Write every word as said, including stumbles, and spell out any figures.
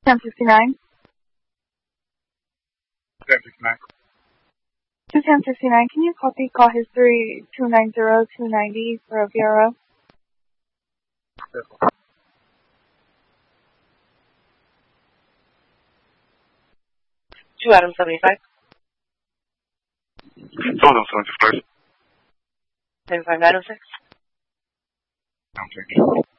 ten fifty-nine. ten fifty-nine. To ten fifty-nine, can you copy call history two nine zero two ninety for a V R O? two Adam seventy-five. two Adam seventy-five. seventy-five nine oh six. I'm taking